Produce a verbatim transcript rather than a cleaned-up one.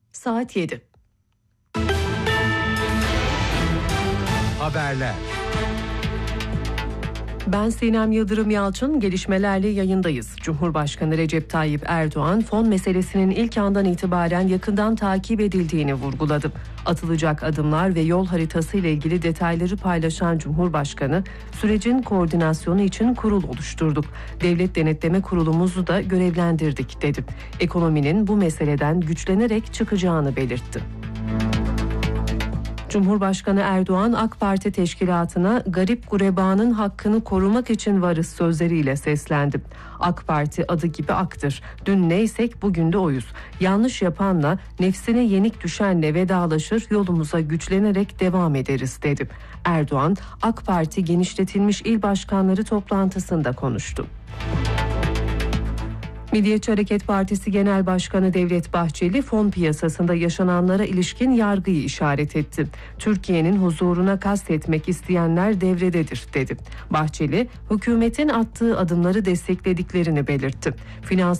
Saat yedi. Haberler. Ben Sinem Yıldırım Yalçın, gelişmelerle yayındayız. Cumhurbaşkanı Recep Tayyip Erdoğan, fon meselesinin ilk andan itibaren yakından takip edildiğini vurguladı. Atılacak adımlar ve yol haritası ile ilgili detayları paylaşan Cumhurbaşkanı, sürecin koordinasyonu için kurul oluşturduk. Devlet Denetleme Kurulumuzu da görevlendirdik dedi. Ekonominin bu meseleden güçlenerek çıkacağını belirtti. Cumhurbaşkanı Erdoğan, AK Parti teşkilatına garip gurebanın hakkını korumak için varız sözleriyle seslendi. AK Parti adı gibi aktır. Dün neysek bugün de oyuz. Yanlış yapanla, nefsine yenik düşenle vedalaşır, yolumuza güçlenerek devam ederiz dedi. Erdoğan, AK Parti genişletilmiş il başkanları toplantısında konuştu. Milliyetçi Hareket Partisi Genel Başkanı Devlet Bahçeli, fon piyasasında yaşananlara ilişkin yargıyı işaret etti. Türkiye'nin huzuruna kastetmek isteyenler devrededir dedi. Bahçeli, hükümetin attığı adımları desteklediklerini belirtti. Finans